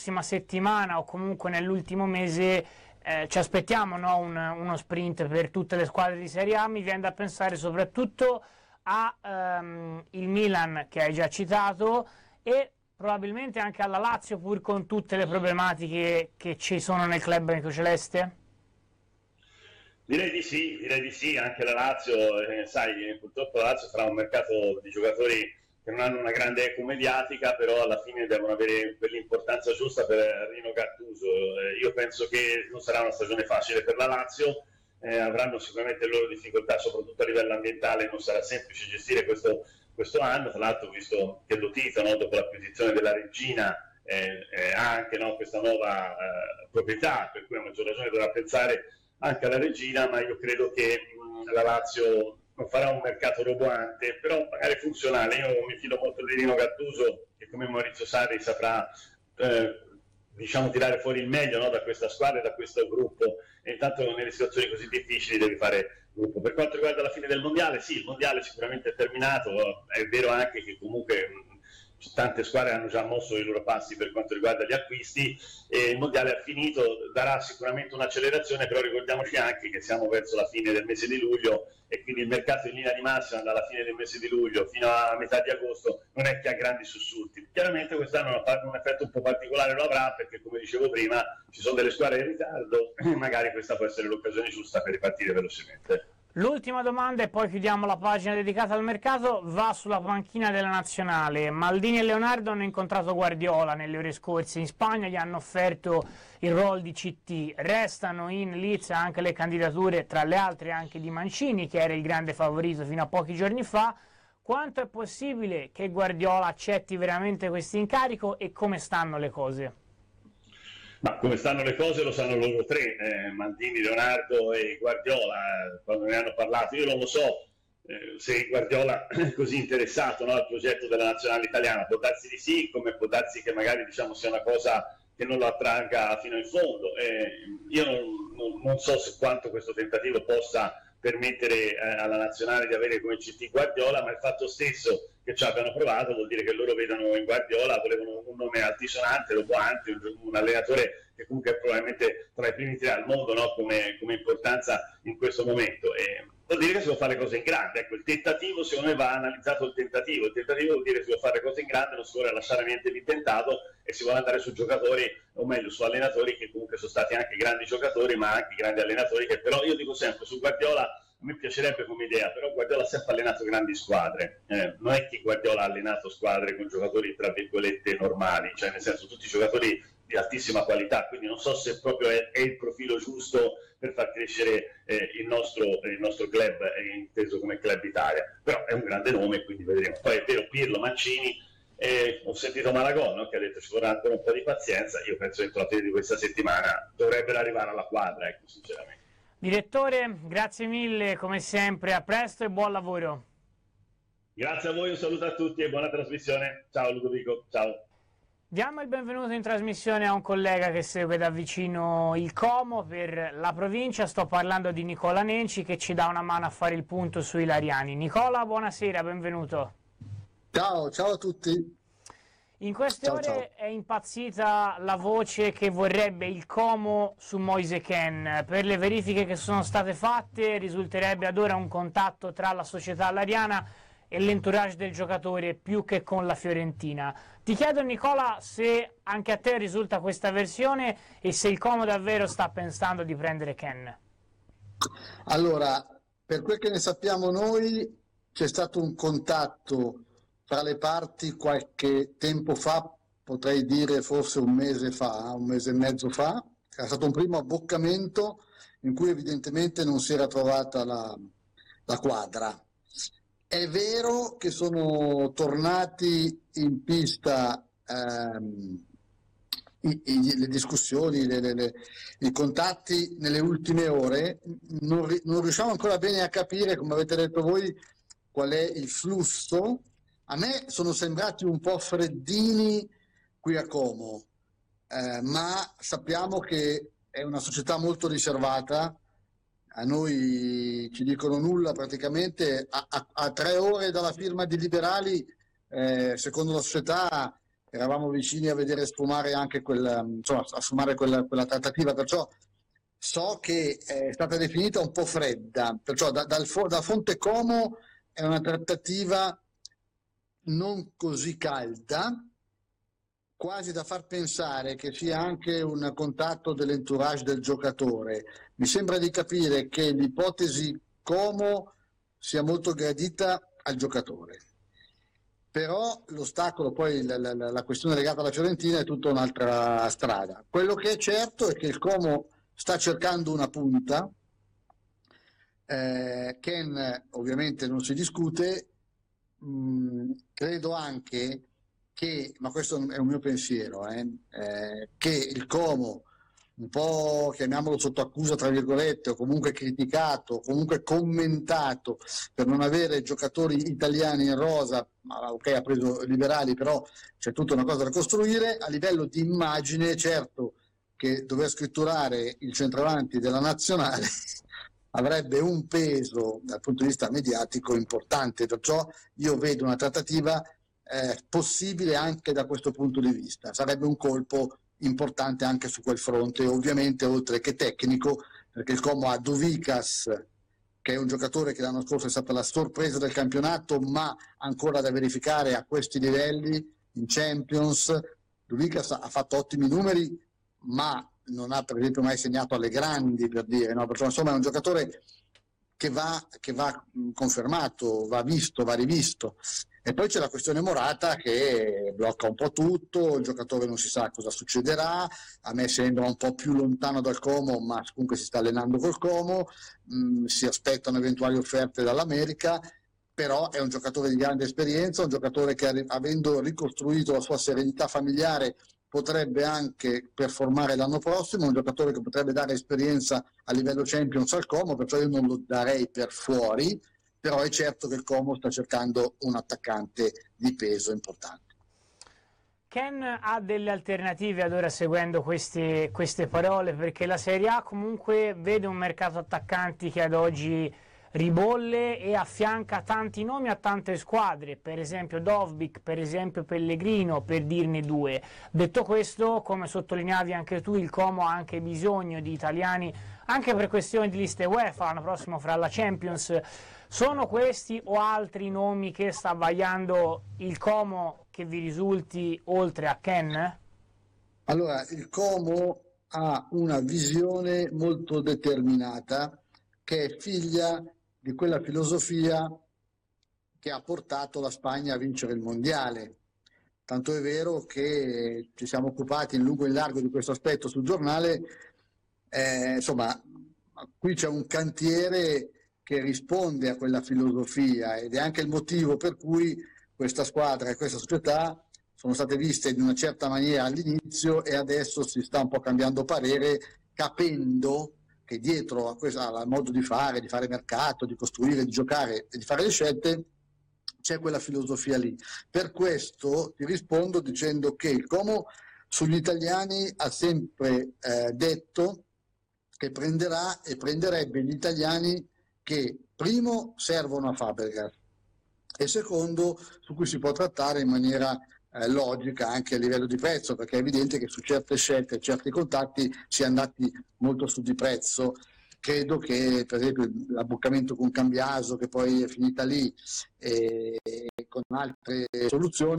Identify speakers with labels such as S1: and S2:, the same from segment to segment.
S1: prossima settimana o comunque nell'ultimo mese ci aspettiamo, no, uno sprint per tutte le squadre di Serie A. Mi viene da pensare soprattutto a il Milan, che hai già citato, e probabilmente anche alla Lazio, pur con tutte le problematiche che ci sono nel club biancoceleste?
S2: Direi di sì, anche la Lazio, sai, purtroppo la Lazio farà un mercato di giocatori che non hanno una grande eco mediatica, però alla fine devono avere quell'importanza giusta per Rino Gattuso. Io penso che non sarà una stagione facile per la Lazio, avranno sicuramente le loro difficoltà, soprattutto a livello ambientale, non sarà semplice gestire questo anno. Tra l'altro, visto che lo Tito, no, dopo l'acquisizione della Regina, ha anche, no, questa nuova proprietà, per cui a maggior ragione dovrà pensare anche alla Regina, ma io credo che la Lazio non farà un mercato roboante, però magari funzionale. Io mi fido molto di Rino Gattuso, che come Maurizio Sarri saprà diciamo tirare fuori il meglio, no, da questa squadra e da questo gruppo, e intanto nelle situazioni così difficili devi fare gruppo. Per quanto riguarda la fine del mondiale, sì, il mondiale sicuramente è terminato, è vero anche che comunque tante squadre hanno già mosso i loro passi per quanto riguarda gli acquisti, e il mondiale è finito, darà sicuramente un'accelerazione, però ricordiamoci anche che siamo verso la fine del mese di luglio e quindi il mercato in linea di massima dalla fine del mese di luglio fino a metà di agosto non è che ha grandi sussulti. Chiaramente quest'anno un effetto un po' particolare lo avrà, perché come dicevo prima ci sono delle squadre in ritardo e magari questa può essere l'occasione giusta per ripartire velocemente.
S1: L'ultima domanda e poi chiudiamo la pagina dedicata al mercato, va sulla panchina della nazionale. Maldini e Leonardo hanno incontrato Guardiola nelle ore scorse in Spagna, gli hanno offerto il ruolo di CT, restano in lizza anche le candidature, tra le altre anche di Mancini, che era il grande favorito fino a pochi giorni fa. Quanto è possibile che Guardiola accetti veramente questo incarico e come stanno le cose?
S2: Ma come stanno le cose lo sanno loro tre, Maldini, Leonardo e Guardiola, quando ne hanno parlato. Io non lo so se Guardiola è così interessato, no, al progetto della nazionale italiana. Può darsi di sì, come può darsi che magari, diciamo, sia una cosa che non lo attragga fino in fondo. Io non so se quanto questo tentativo possa permettere alla nazionale di avere come CT Guardiola, ma il fatto stesso che ci abbiano provato vuol dire che loro vedono in Guardiola, volevano un nome altisonante, roboante, un allenatore che comunque è probabilmente tra i primi tre al mondo, no, come importanza in questo momento. Vuol dire che si può fare cose in grande. Ecco, il tentativo, secondo me, va analizzato il tentativo vuol dire che si può fare cose in grande, non si vuole lasciare niente di tentato e si vuole andare su giocatori, o meglio su allenatori che comunque sono stati anche grandi giocatori ma anche grandi allenatori, che però io dico sempre su Guardiola, a me piacerebbe come idea, però Guardiola ha sempre allenato grandi squadre, non è che Guardiola ha allenato squadre con giocatori tra virgolette normali, cioè nel senso tutti giocatori di altissima qualità, quindi non so se proprio è il profilo giusto per far crescere il nostro club, inteso come Club Italia, però è un grande nome, quindi vedremo. Poi è vero, Pirlo, Mancini, ho sentito Malagò, no, che ha detto ci vorrà ancora un po' di pazienza. Io penso che entro la fine di questa settimana dovrebbero arrivare alla quadra, ecco, sinceramente.
S1: Direttore, grazie mille, come sempre, a presto e buon lavoro.
S2: Grazie a voi, un saluto a tutti e buona trasmissione. Ciao Ludovico, ciao.
S1: Diamo il benvenuto in trasmissione a un collega che segue da vicino il Como per la provincia. Sto parlando di Nicola Nenci, che ci dà una mano a fare il punto sui Ilariani. Nicola, buonasera, benvenuto.
S3: Ciao a tutti.
S1: In queste ore è impazzita la voce che vorrebbe il Como su Moise Kean. Per le verifiche che sono state fatte risulterebbe ad ora un contatto tra la società alariana e l'entourage del giocatore più che con la Fiorentina. Ti chiedo, Nicola, se anche a te risulta questa versione e se il Como davvero sta pensando di prendere Kean.
S3: Allora, per quel che ne sappiamo noi, c'è stato un contatto tra le parti qualche tempo fa, potrei dire forse un mese e mezzo fa. Era stato un primo abboccamento in cui evidentemente non si era trovata la quadra. È vero che sono tornati in pista le discussioni, i contatti nelle ultime ore. Non riusciamo ancora bene a capire, come avete detto voi, qual è il flusso. A me sono sembrati un po' freddini qui a Como, ma sappiamo che è una società molto riservata. A noi ci dicono nulla praticamente. A 3 ore dalla firma di Liberali, secondo la società, eravamo vicini a vedere sfumare anche a sfumare quella trattativa, perciò so che è stata definita un po' fredda, perciò da Fonte Como è una trattativa non così calda, quasi da far pensare che sia anche un contatto dell'entourage del giocatore. Mi sembra di capire che l'ipotesi Como sia molto gradita al giocatore. Però l'ostacolo, poi la questione legata alla Fiorentina è tutta un'altra strada. Quello che è certo è che il Como sta cercando una punta. Ken ovviamente non si discute. Credo anche che, ma questo è un mio pensiero, che il Como, un po' chiamiamolo sotto accusa tra virgolette, o comunque criticato, comunque commentato per non avere giocatori italiani in rosa, ma ok, ha preso liberali, però c'è tutta una cosa da costruire a livello di immagine. Certo che dover scritturare il centravanti della nazionale avrebbe un peso dal punto di vista mediatico importante, perciò io vedo una trattativa possibile anche da questo punto di vista. Sarebbe un colpo importante anche su quel fronte, ovviamente oltre che tecnico, perché il Como ha Duvicas, che è un giocatore che l'anno scorso è stata la sorpresa del campionato, ma ancora da verificare a questi livelli in Champions. Duvicas ha fatto ottimi numeri, ma non ha per esempio mai segnato alle grandi, per dire, no? Perché insomma è un giocatore che va confermato, va visto, va rivisto. E poi c'è la questione Morata che blocca un po' tutto, il giocatore non si sa cosa succederà, a me sembra un po' più lontano dal Como, ma comunque si sta allenando col Como, si aspettano eventuali offerte dall'America, però è un giocatore di grande esperienza, un giocatore che avendo ricostruito la sua serenità familiare potrebbe anche performare l'anno prossimo, un giocatore che potrebbe dare esperienza a livello Champions al Como, perciò io non lo darei per fuori, però è certo che il Como sta cercando un attaccante di peso importante.
S1: Ken ha delle alternative ad ora seguendo queste parole, perché la Serie A comunque vede un mercato attaccanti che ad oggi ribolle e affianca tanti nomi a tante squadre, per esempio Dovbyk, per esempio Pellegrino, per dirne due. Detto questo, come sottolineavi anche tu, il Como ha anche bisogno di italiani, anche per questioni di liste UEFA, l'anno prossimo fra la Champions. Sono questi o altri nomi che sta vagliando il Como che vi risulti oltre a Ken?
S3: Allora, il Como ha una visione molto determinata che è figlia di quella filosofia che ha portato la Spagna a vincere il mondiale. Tanto è vero che ci siamo occupati in lungo e in largo di questo aspetto sul giornale. Insomma, qui c'è un cantiere che risponde a quella filosofia ed è anche il motivo per cui questa squadra e questa società sono state viste in una certa maniera all'inizio e adesso si sta un po' cambiando parere, capendo che dietro al modo di fare mercato, di costruire, di giocare e di fare le scelte c'è quella filosofia lì. Per questo ti rispondo dicendo che il Como sugli italiani ha sempre detto che prenderà e prenderebbe gli italiani che primo servono a Fabregas e secondo su cui si può trattare in maniera logica anche a livello di prezzo, perché è evidente che su certe scelte, certi contatti si è andati molto su di prezzo. Credo che per esempio l'abboccamento con Cambiaso, che poi è finita lì, e con altre soluzioni,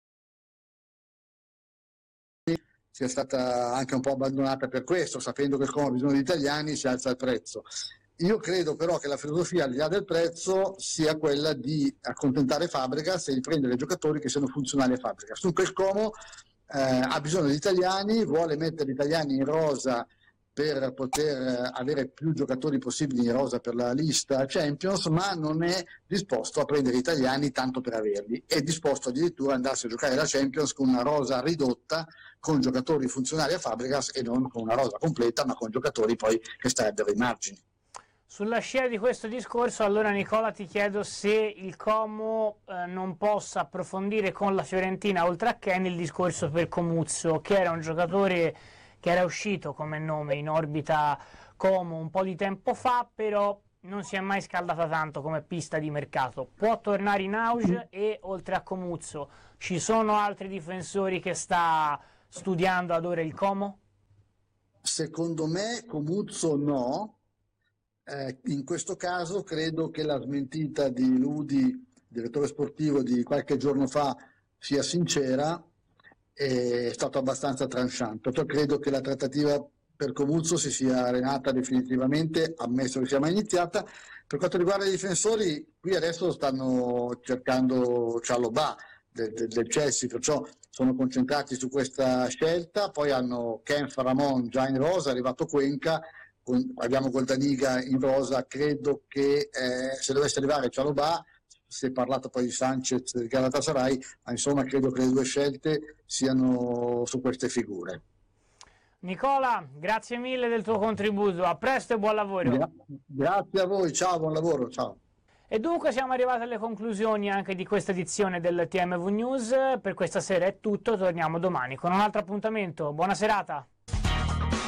S3: sia stata anche un po' abbandonata per questo, sapendo che il Como ha bisogno di italiani si alza il prezzo. Io credo però che la filosofia al di là del prezzo sia quella di accontentare Fabregas e di prendere giocatori che siano funzionali a Fabregas. Dunque il Como ha bisogno di italiani, vuole mettere gli italiani in rosa per poter avere più giocatori possibili in rosa per la lista Champions, ma non è disposto a prendere italiani tanto per averli, è disposto addirittura ad andarsi a giocare la Champions con una rosa ridotta, con giocatori funzionali a Fabregas e non con una rosa completa, ma con giocatori poi che starebbero ai margini.
S1: Sulla scia di questo discorso, allora Nicola ti chiedo se il Como non possa approfondire con la Fiorentina, oltre a Ken, il discorso per Comuzzo, che era un giocatore che era uscito come nome in orbita Como un po' di tempo fa, però non si è mai scaldata tanto come pista di mercato, può tornare in auge e oltre a Comuzzo ci sono altri difensori che sta studiando ad ora il Como?
S3: Secondo me Comuzzo no. In questo caso credo che la smentita di Ludi, direttore sportivo, di qualche giorno fa sia sincera, è stato abbastanza tranchant. Perciò credo che la trattativa per Comuzzo si sia arenata definitivamente, ammesso che sia mai iniziata. Per quanto riguarda i difensori, qui adesso stanno cercando Cialobà del Chelsea, perciò sono concentrati su questa scelta. Poi hanno Ken Faramon già in rosa, è arrivato Cuenca, abbiamo Goldaniga in rosa. Credo che se dovesse arrivare Cialobà, si è parlato poi di Sanchez del Galatasaray, ma insomma credo che le due scelte siano su queste figure.
S1: Nicola, grazie mille del tuo contributo, a presto e buon lavoro.
S3: Grazie a voi, ciao, buon lavoro, ciao.
S1: E dunque siamo arrivati alle conclusioni anche di questa edizione del TMV News. Per questa sera è tutto, torniamo domani con un altro appuntamento. Buona serata.